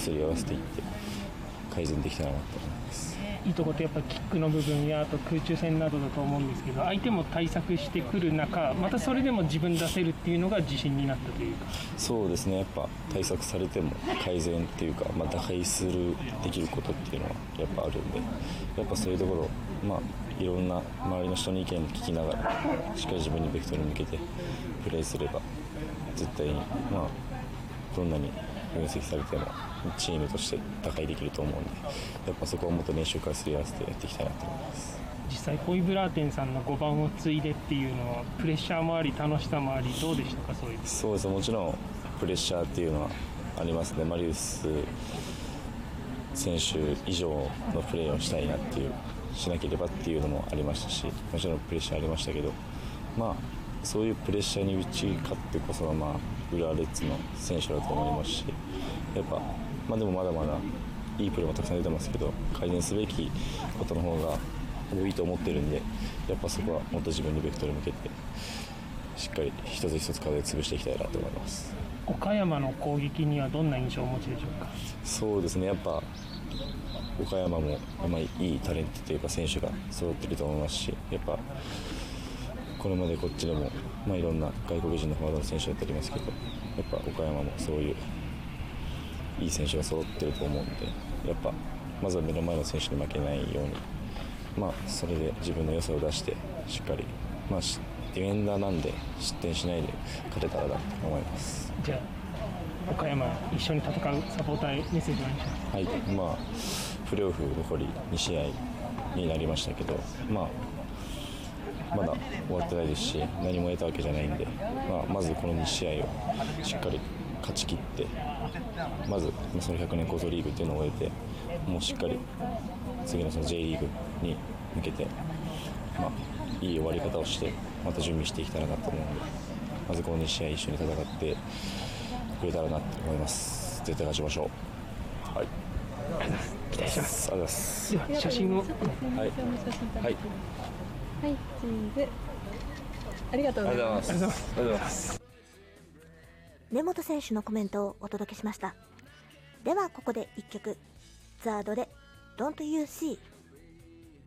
すり合わせていって改善できたらなと思います。 いいところってやっぱりキックの部分やあと空中戦などだと思うんですけど、相手も対策してくる中、またそれでも自分出せるっていうのが自信になったというか。そうですね、 やっぱ対策されても改善っていうか、打開できることっていうのはやっぱあるんで、やっぱそういうところ、いろんな周りの人の意見聞きながらしっかり自分にベクトルに向けてプレーすれば絶対にどんなに分析されてもチームとして打開できると思うんで、やっぱそこをもっと練習からすり合わせてやっていきたいなと思います。 実際ホイブラーテンさんの5番を継いでっていうのはプレッシャーもあり楽しさもあり、どうでしたか？そうですね、もちろんプレッシャーっていうのはありますね。マリウス選手以上のプレーをしたいなっていう、しなければっていうのもありましたし、もちろんプレッシャーありましたけど、そういうプレッシャーに打ち勝ってこそは浦和レッズの選手だと思いますし、やっぱ、でもまだまだいいプレーもたくさん出てますけど、改善すべきことの方が多いと思ってるんで、やっぱそこはもっと自分にベクトル向けてしっかり一つ一つ課題潰していきたいなと思います。 岡山の攻撃にはどんな印象をお持ちでしょうか？ そうですね、やっぱ岡山もいいタレントというか選手が揃ってると思いますし、やっぱこれまでこっちでも、いろんな外国人のフォワードの選手だったりますけど、やっぱ岡山もそういういい選手が揃ってると思うんで、やっぱまずは目の前の選手に負けないように、それで自分の良さを出してしっかり、ディフェンダーなんで失点しないで勝てたらなと思います。 じゃあ岡山一緒に戦うサポーターへメッセージをお願いします。 はい、プレーオフ残り2試合になりましたけど、まだ終わってないですし、何も得たわけじゃないんで、まずこの2試合をしっかり勝ち切って、まずその100年構想リーグっていうのを終えて、もうしっかり次のその J リーグに向けて、いい終わり方をしてまた準備していけたらなと思うので、まずこの2試合一緒に戦ってくれたらなと思います。絶対勝ちましょう。はい、 期待します。 ありがとうございます。 では写真を。 はい、チーズ。ありがとうございます。 ありがとうございます。 根本選手のコメントをお届けしました。ではここで1曲、ザードで Don't You See